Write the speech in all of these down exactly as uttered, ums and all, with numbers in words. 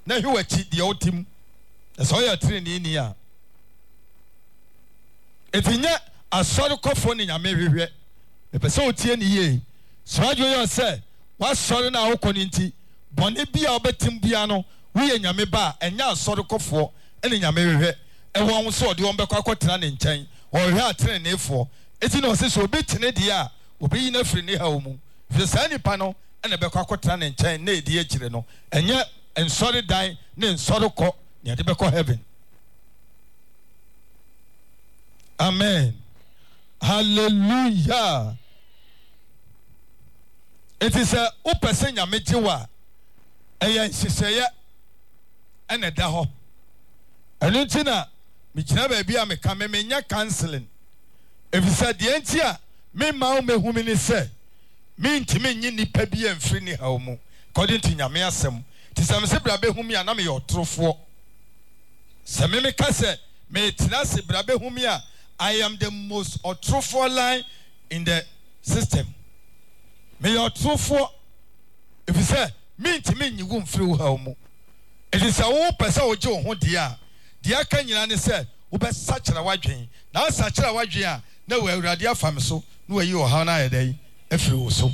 na hwe wachi de otim so ya tire ni ni a etinya asori kofo ni nyame hwehwe epese otie ni ye so adwo yo se wasori na awoko ni nti bone bia obetim bia no wo nyame ba enya asori kofo ene nyame hwehwe e won so de won bekwa kwotena ne nchen o hwe atene nefo eti na o se so obetene de a obeyi na firi ne hawo mu fi sa nipa no ene bekwa kwotena ne nchen na edi akire no enye ensori dan ne ensori ko ne de bekwa heaven. Amen. Hallelujah. It is a upesen ya mejiwa eya nsiseye ene da ho enu ntina me gina ba bia me ka me menya counseling efisa de nti a me ma o mehumi ni se me ntimi nyi nipa bia mfiri ni ha mu according to nyame asem ti sam se bra behumi a na me yotrofo se me me ka se me tina se bra behumi a I am the most truthful line in the system. Me your truthful. If you say me to me you won't feel home. It is a whole person who do who dear. Dear can you understand? Who best such a waging. Now such a waging. No way radia fam so. No way you are how a day. If you so.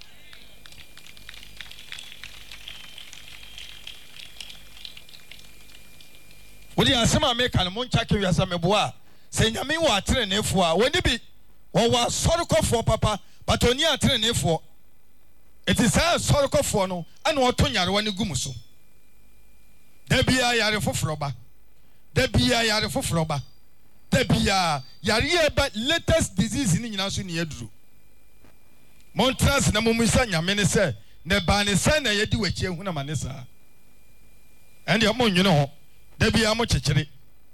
Would you ask me make a moon check you as a meboa? Say nyame wa trenefo a woni bi wo wa sorokofo papa but oni atrenefo it is a sorokofo no ana oto nyare woni gum so da bia yare foforo ba da bia yare foforo ba da bia yare e ba latest disease ni nyina so ne yaduru montras na mumisa nyame ne se ne ba ne se na yedi wachi ehu na manesa ende mo nwene ho da bia mo chekere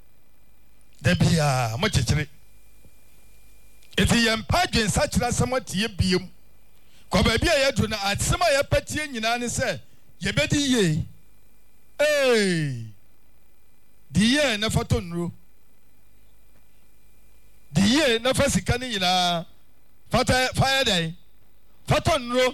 Debia mochechire eti yempa dwen sachira samotie biem ko ba bia yedru na atsema yepatie nyina ne se yebedi ye eh di ye na fato nro di ye na fasika ne nyina fata fire dai fato nro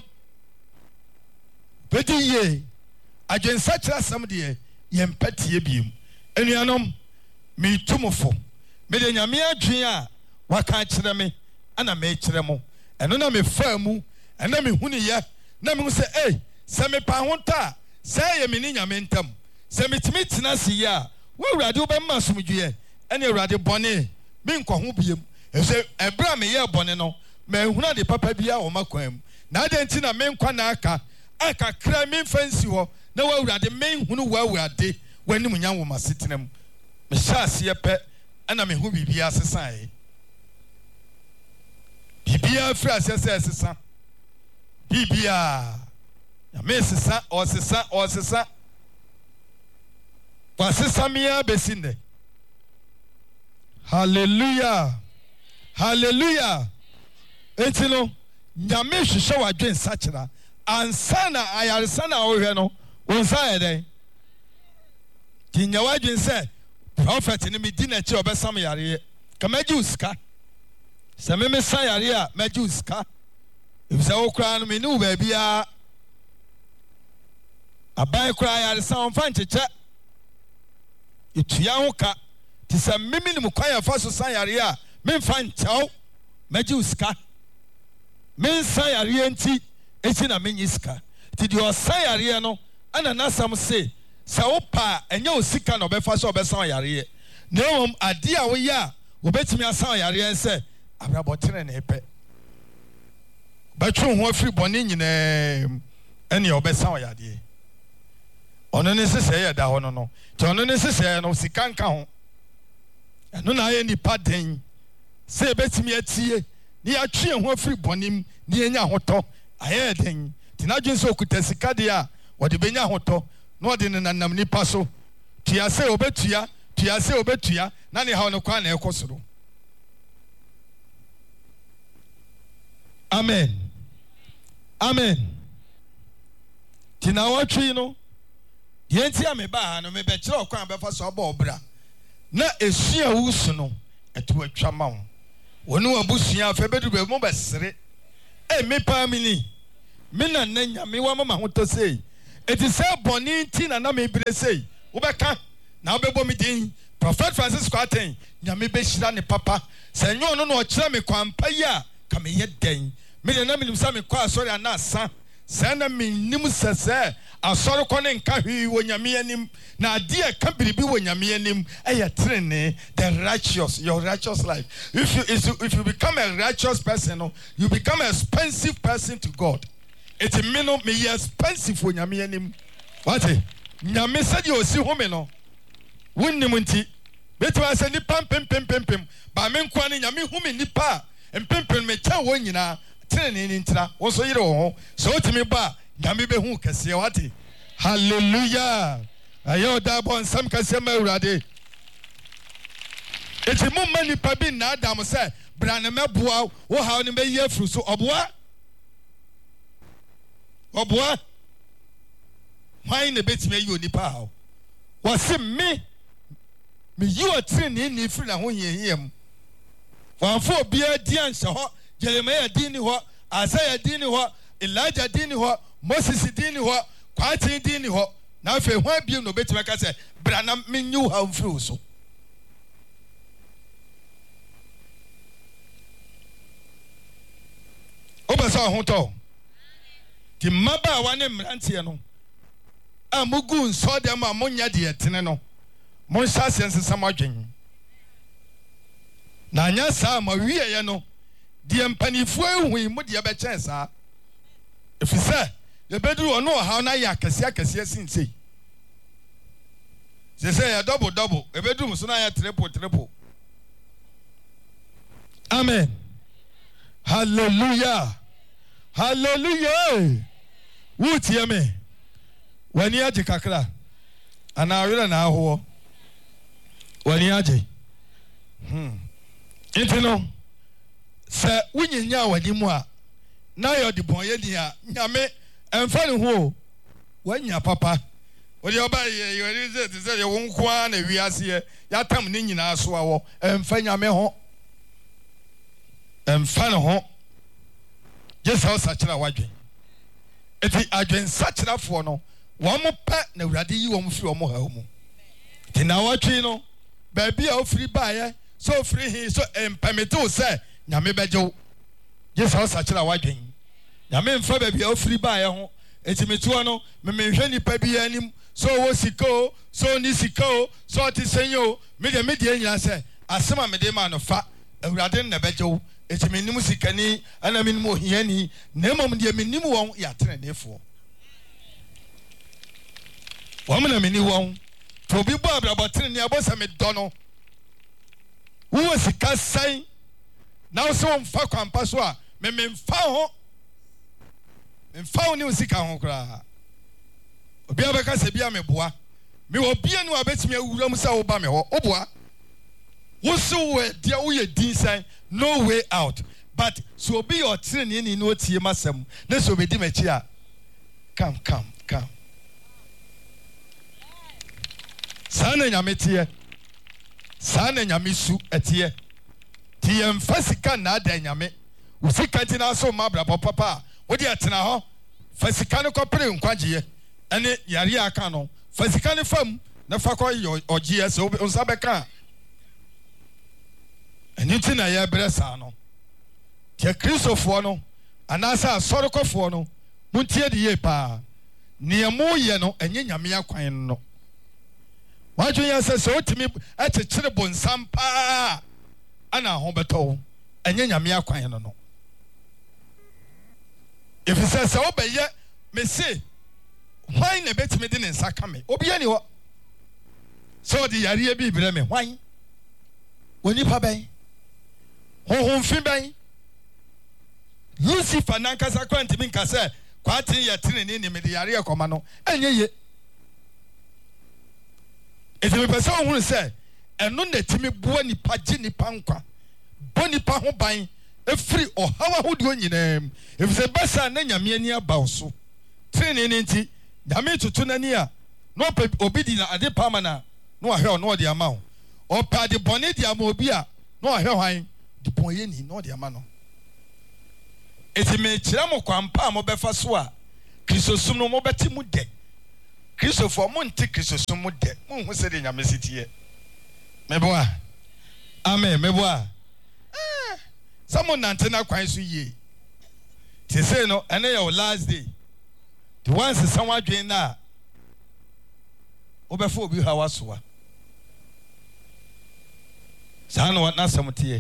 bedi ye adwen sachira sam de yempatie biem enuanom me tumofo me de nyame adwen a waka kire me ana me kire mo eno na me fa mu ena me huni ye na me se eh se me pa honta se ye me ni nyame ntam se me timi tina se ye a wo urade wo be ma somdwe ene urade bone me nkɔ ho biem e se ebra me ye bone no me huna de papa bia wo makwan na adanti na me nkwa na aka aka kra me fansi ho na wo urade me hunu wo urade wani mu nyan wo masetenam me shase yepe ana me hu bibia sesan bibia fra sese sesa bibia ya me sesa o sesa o sesa wa sesa mia besinde. Hallelujah, hallelujah. Etino nyame hwehwe wadwen sachira ansana ayaresana ohwe no wonsa yeden kinya wadwen se prophet ni medi na chi obesam yare kamaji uska se me me san yare a maji uska if se okra no me ni ba bia abai kra yare san fa ncheche etua ho ka ti se mimi ni mkwaya fa so san yare a me fa nchao maji uska me san yare enti eti na me nyiska ti di o san yare no ana nasam se sa opa enye osika na obefa so obesan yare na om ade a wo ya obetimi asan yare ense abrabotere na epe batwe ho afiri bone nyina ene obesan yare ono ne sese ya da ho no no ti ono ne sese no sika nka ho eno na aye ni paden se betimi atie ni atwe ho afiri bonim ni enya hoto aye den ti na dwen so okuta sika de a wode benya hoto no de nanam nipa so tia se obetua tia se obetua na ne ha no kwa na ekosoro. Amen, amen. Tina watwi no yenti a me ba ha no me be kire okwan be fa so ba obra na esua wusu no etu atwa ma wo wonu abusua fa bedu be mo besere e me pa mini me na nanya me wa mama ho to sei It is say boni tin na me bire say. Wobeka na wobebo me din. Prophet Francis Kwaten, nyame be hira ne papa. Se nyo no no okira me kwampa yi a ka me ye den. Me de na me nim sa me kwa asori anasa. Se na me nim sese asori ko ne nka hwi wo nyame anim na ade e ka biribi wo nyame anim eye trene the righteous your righteous life. If you if you become a righteous person, you become an expensive person to God. It's a minimum me expensive wo nyame anim. What? Nyame said you see home no. Wunni munti. Betu ase ni pam pem pem pem pem. Ba me nkwa ne nyame hu me nipa. Empempem me cha wo nyina. Trene ni ntira. Wo so yire wo ho. So otimi ba nyame be hu kase wate. Hallelujah. Ayo da bon sam kase ma urade. Eti mo mani pa bi na adam se bra ne meboa wo ha ne be ye afru so oboa. Oboa. Why ne betime yi onipa ha. Wo se me me you are training ni free na ho yehiem. Wan fo bia di anse ho, Jeremiah di ni ho, Isaiah di ni ho, Elijah di ni ho, Moses di ni ho, Kwatin di ni ho. Na fe ho abiem no betima ka se bra na me nyu ha free so. Obasa ho to. Ti maba wa ne mrantie no. A mugu nso dem a monya de etene no. Mon sase nsesa madwen na anya sa ma wiye ye no de empanifu ehu mu de be chen sa efise ye bedu ono ha na ya kase akase sinse se se ya double double e bedu mu so na ya triple triple. Amen. Hallelujah. Hallelujah. Wutie me wani aje kakra ana awira na aho wani aje hmm intino se wunyinya wani mu a na yo de bonye ni a nyame emfa ne ho wanya papa wodi oba ye ye ze ze ye wonko a na wiase ya tam ne nyina so awo emfa nyame ho emfa ne ho Jesus sachira wadwen eti adwen sachira fo no wo mo pa na urade yi wo mo firi wo mo ha mu ti na watwe no ba bia ofiri baaye so ofiri hi so empamete say nyame bejew Jesus sachira wadwen nyame mfa ba bia ofiri baaye ho etimetuo no me menhwe nipa bia anim so wo sikao so ni sikao so ti senyo me de me de nyina say asema me de ma no fa urade na bejew etimenim sikani ana menim ohiani na emom de menim won ya trenefo wamna meni won to bi bo abrabotre ne abosa me dono wo sika sai na so mfa kwampa so a me me mfa ho me mfa ho ne sika ho kra obi abeka se bia me boa me obi anu abetimi awura mu sa wo ba me ho oboa wo so we dia wo ye din sai no way out but so obi your training ni no tie masem na so be di machi a come come come sana nyame tie sana nyame su etie tie mfasika na ada nyame usika ti na so mabra papa wo di atena ho fasika ne kopere nkwagiye ene yare aka no fasika ne fam na fakọ ogie so onsa beka eni ti na ya bresa no tie kristofo no anasa asorokofo no muntie de ye pa niemu ye no enye nyame akwan no wajun ya se so otimi achechire bonsam pa ana ho beto enye nyame akwan no no if you say so obeye me say why na betimi de nsa kame obi ani ho so di yare bi bire me why woni pa ben ho ho mfi ben Lucifer nankasa kwante mi nka se kwatin ye tene ni me de yare ekoma no enye ye eti me pese ohun se eno na timi bua ni pagi ni pankwa boni pa ho ban efiri ohawa hodi onyinam efise basa na nyame ani aba so tene ni nti nyame tutu nani a no obi di na ade pa mana no ahwe no de ama ho opa de boni de ama obi a no ahwe hwan de bonye ni no de ama no eti me kira mo kwampa mo befa so a krisosum no mo beti mu de Christopher Monte Christopher Mude, Moon was said in your message. Meboa. Amen, Meboa. Someone antenna quite so ye. They say no, and your last day. The ones that someone doing now. Obefo bi hawa soa. Sa no na samutie.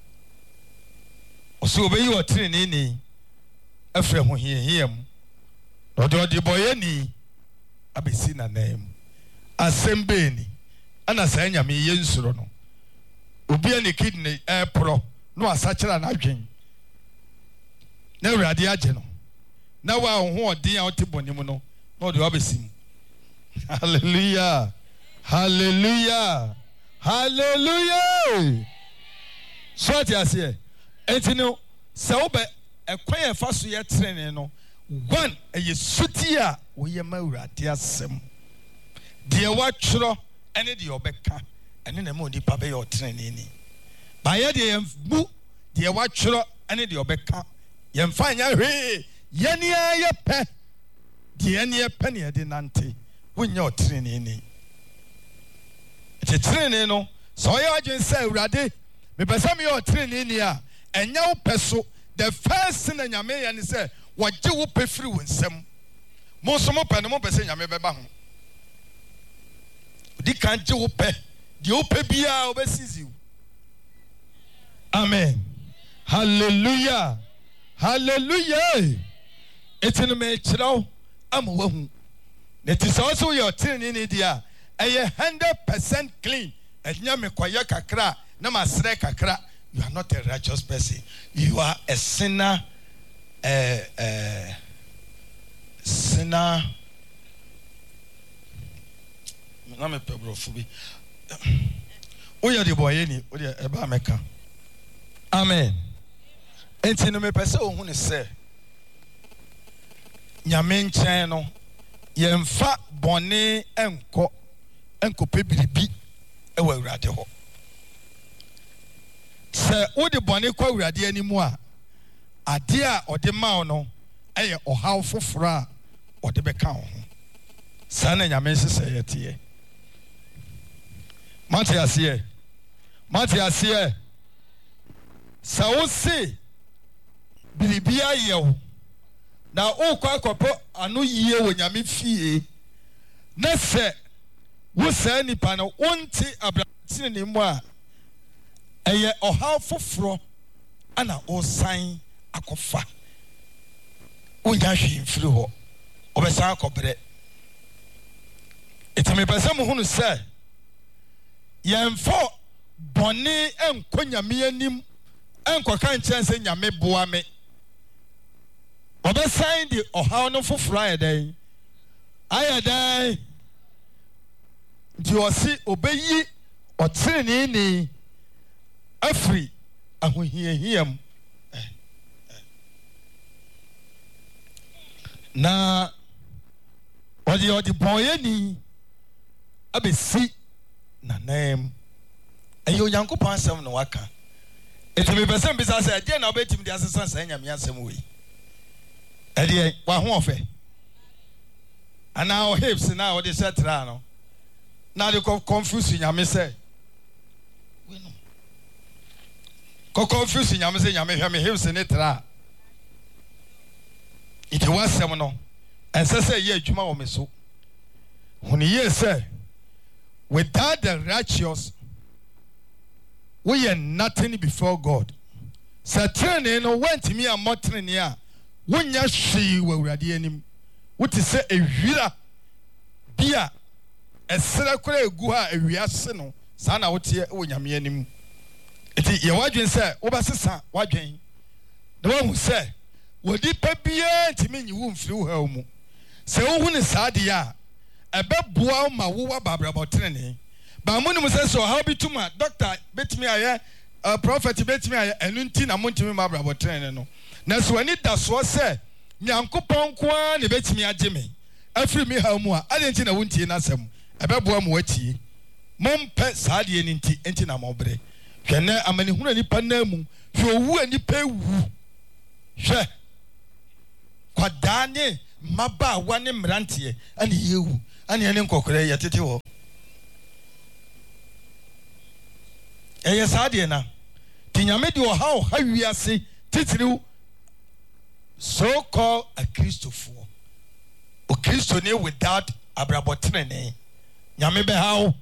Oso obeyi otire ni ni. Afre ho hie hie mu. Odo odi boye ni abesi na nam. Asembe ni. Ana sa nyame ye nsuro no. Obi ani kidney e pro no asakira na adwen. Na urade age no. Na wa ho odin a otiboni mu no. Na odi abesi mu. Hallelujah. Hallelujah. Hallelujah. So ti ase. Enti no se wo be ekwan e fa so ye trene no. One e yesuti a wo ye ma urade asem. De wa tworo ene de obeka ene na ma onipa be ye trene ni. Ba ye de yembu de wa tworo ene de obeka yemfa nya hwe ye ne ye pe de ne ye pe ne de nante. When you're training, it's a training. No, so I just say, Rade, me person me your training here, and now peso. The first thing you may and say, what you will pay through in some. Most of my penamo person you may be bound. The can't you pay the open beer overseas you. Amen. Hallelujah. Hallelujah. It's in a match now. I'm a woman. It is also your tin in India. A hundred percent clean. And yame kwaya kakra, nama sre kakra. You are not a righteous person. You are a sinner. Uh, uh, sinner. Name pebro fubi. Oya di boy any. Oya eba meka. Amen. Enti no me pese ohun ne se. Nyame nchen no. Yemfa bone enko enko pebiribi ewa urade ho se odi bone kwa urade animu a ade a ode ma no eye ohaw foforo a ode beka ho sa na nyame sese yete mate ase mate ase sa wo se biribi ayew na o kwa kopo anu yie wo nyame fie na se wo sa nipa no wonti abrantine ne mu a eye oha foforo ana o san akofa onya hwe mfiri ho obesan akobre etime pese mo hunu se yemfo boni enkonyame anim enkoka nchense nyame boa me Obe sign the oha no for Friday. Ayadai. Do you see obey or training ni afri ahu hear him. Na odi odi boy ni abesi na name. Ayo Yankopon asem no waka. Etimi person bisa say dey na obetim dey asesa say nyame asem we. Edi wa ho ofe ana o hips na o de setra no na de confuse nyame say we no ko confuse nyame say nyame hwe me hips ne tra iti wasem no ense say ye adwuma wo me so huni ye say without the righteous we are nothing before God. Saturn no went me a motrine ya wonya hwe wa urade anim wote se ewira bia esra kora egu ha ewiase no sa na wote wonyame anim eti ye wadwen se wo basesa wadwen na wo se wodi pa bia ntimi nyi wo mfiri wo ha mu se wo hu ne saade ya ebeboa ma wo wa babrabotene ba mo nim se so how bituma doctor betimi aye prophet betimi aye enunti na mo ntimi ma babrabotene no na so ani da so se Nyankopon kwa ne betimi age me afiri mi ha mu a adenti na wontie na asem ebeboa mo watie mompe saade eni nti enti na mobre hwene amani hunu nipa na mu hwe owu anipa ewu hwe kwadane maba wa ne mrantie ani yewu ani ene nkokore yetete ho eye saade na tinyame de o ha o ha wiase titiriw so called a Christopher o Christo ne without abrabotene nyame be how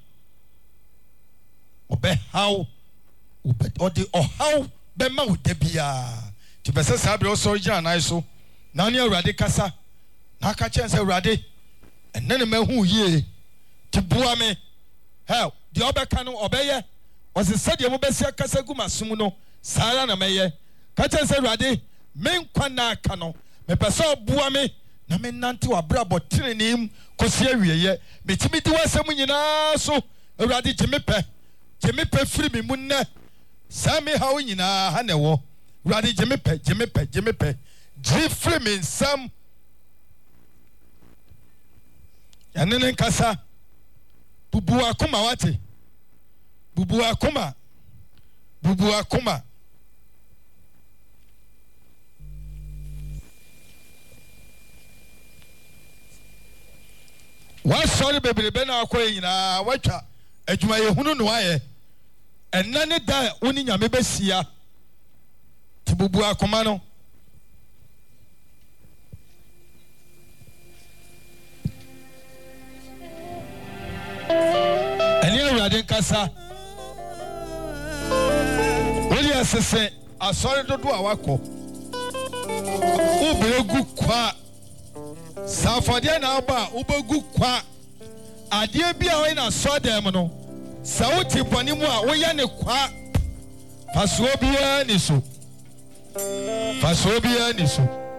obe how odi o how be ma wo da bia ti be se sabre o so gina nai so na ne awurade kasa na aka chen se awurade enne ne mahu yie ti bua me hell the obeka no obeye o se sade mo be sia kasa gu masum no sara na meye ka chen se awurade me nkwa na aka no me pese obua me na me nante wa brabo trenim kosi awieye me timi di wasem nyina so awurade gime pe gime pe firi me munne sami ha nyina ha ne wo awurade gime pe gime pe gime pe gi firi me nsam yanene nkasa bubu akoma wate bubu akoma bubu akoma wa sorry bebrebe na akoy nyina watwa adwuma yehunu no aye enna ne da woni nyame besia tibubu akoma no eni awurade nkasa woli asese asori dodo awakọ ubegu kwa safode na aba ubegu kwa ade bia we na so dem no sawuti boni mu a wo ye ne kwa faso bia ni so faso bia ni so